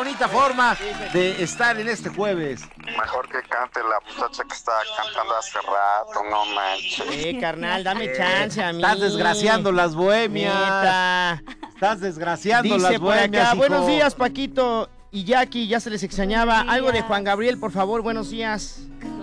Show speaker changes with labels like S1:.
S1: bonita forma de estar en este jueves.
S2: Mejor que cante la muchacha que estaba cantando hace rato, no manches.
S3: Carnal, dame chance a mí.
S1: Estás desgraciando las bohemias.
S3: Neta.
S1: Estás desgraciando
S3: Dice
S1: las
S3: por
S1: bohemias,
S3: acá,
S1: hijo.
S3: buenos días, Paquito y Jackie, ya se les extrañaba. Algo de Juan Gabriel, por favor, buenos días.